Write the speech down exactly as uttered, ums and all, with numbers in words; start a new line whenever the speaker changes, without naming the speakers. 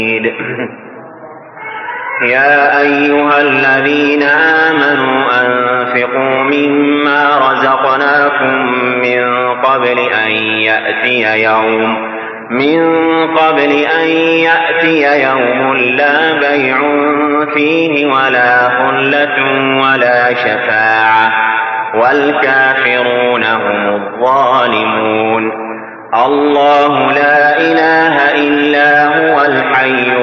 يا أيها الذين آمنوا أنفقوا مما رزقناكم من قبل أن يأتي يوم من قبل أن يأتي يوم لا بيع فيه ولا خلة ولا شفاعة والكافرون هم الظالمون. الله لا إله إلا هو الحي